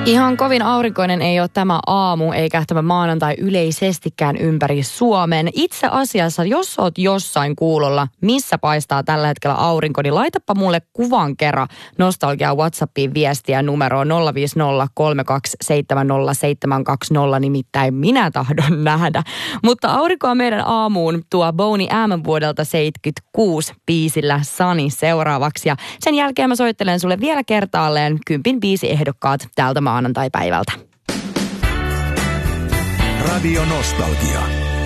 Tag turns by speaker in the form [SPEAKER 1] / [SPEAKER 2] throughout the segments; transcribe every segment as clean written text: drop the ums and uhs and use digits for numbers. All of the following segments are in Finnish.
[SPEAKER 1] Ihan kovin aurinkoinen ei ole tämä aamu eikä tämä maanantai yleisestikään ympäri Suomen. Itse asiassa, jos oot jossain kuulolla, missä paistaa tällä hetkellä aurinko, niin laitapa mulle kuvan kerran nostalgia WhatsAppiin viestiä numeroon 05032700720, nimittäin minä tahdon nähdä. Mutta aurinkoa meidän aamuun tuo Boney M vuodelta 76 biisillä Sunny seuraavaksi. Ja sen jälkeen mä soittelen sulle vielä kertaalleen 10 biisiehdokkaat täältä maanantai-päivältä.
[SPEAKER 2] Radio Nostalgia.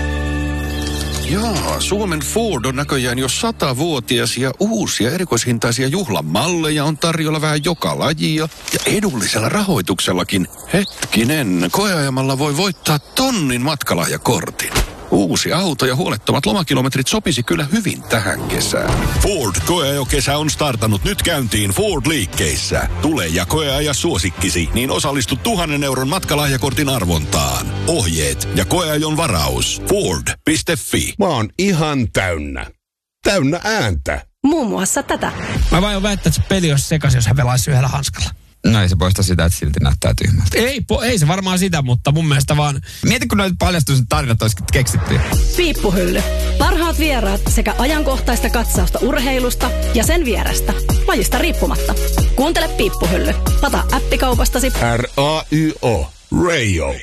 [SPEAKER 3] Jaa, Suomen Ford on näköjään jo 100-vuotias ja uusia erikoishintaisia juhlamalleja on tarjolla vähän joka lajia ja edullisella rahoituksellakin. Hetkinen, koeajamalla voi voittaa 1,000 matkalahjakortin. Uusi auto ja huolettomat lomakilometrit sopisi kyllä hyvin tähän kesään.
[SPEAKER 2] Ford koeajokesä on startannut nyt käyntiin Ford-liikkeissä. Tule ja koeaja suosikkisi, niin osallistu 1,000 euron matkalahjakortin arvontaan. Ohjeet ja koeajon varaus. Ford.fi.
[SPEAKER 4] Mä oon ihan täynnä. Täynnä ääntä.
[SPEAKER 5] Muun muassa tätä.
[SPEAKER 6] Mä vain väittää, että se peli olisi sekas, jos hän pelaisi yhdellä hanskalla.
[SPEAKER 7] No ei se poista sitä, että silti näyttää tyhmältä.
[SPEAKER 6] Ei se varmaan sitä, mutta mun mielestä vaan...
[SPEAKER 7] Mieti, kun noita paljastuiset tarinat olisi keksitty.
[SPEAKER 5] Piippuhylly. Parhaat vieraat sekä ajankohtaista katsausta urheilusta ja sen vierestä. Lajista riippumatta. Kuuntele Piippuhylly. Lata appikaupastasi.
[SPEAKER 4] R-A-Y-O. Radio.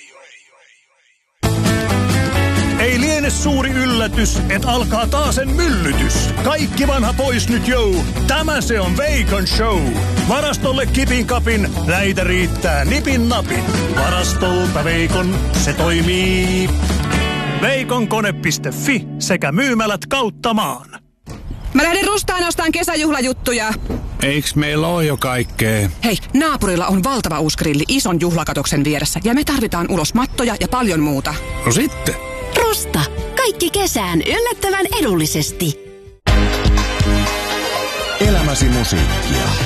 [SPEAKER 8] Ei liene suuri yllätys, että alkaa taasen myllytys. Kaikki vanha pois nyt jou. Tämä se on Veikon show. Varastolle kipin kapin, näitä riittää nipin napin. Varastolta Veikon, se toimii. Veikonkone.fi sekä myymälät kautta maan.
[SPEAKER 9] Mä lähden Rustaan ostaan kesäjuhlajuttuja.
[SPEAKER 10] Eiks meillä ole jo kaikkea?
[SPEAKER 9] Hei, naapurilla on valtava uusi grilli ison juhlakatoksen vieressä ja me tarvitaan ulos mattoja ja paljon muuta.
[SPEAKER 10] No sitten.
[SPEAKER 11] Rusta. Kaikki kesään yllättävän edullisesti.
[SPEAKER 2] Elämäsi musiikkia.